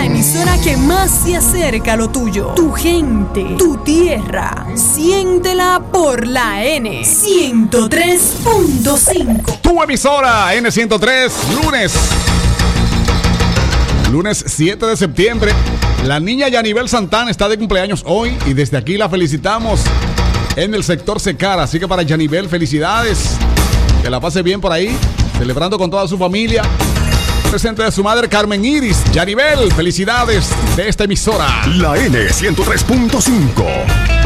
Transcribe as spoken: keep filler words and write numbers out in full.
emisora que más se acerca a lo tuyo. Tu gente, tu tierra. Siéntela por la N ciento tres punto cinco. Tu emisora N ciento tres, lunes. Lunes siete de septiembre. La niña Yanibel Santana está de cumpleaños hoy y desde aquí la felicitamos en el sector Secara. Así que para Yanibel, felicidades. Que la pase bien por ahí, celebrando con toda su familia. Presente de su madre Carmen Iris. Yanibel, felicidades de esta emisora. La N ciento tres punto cinco.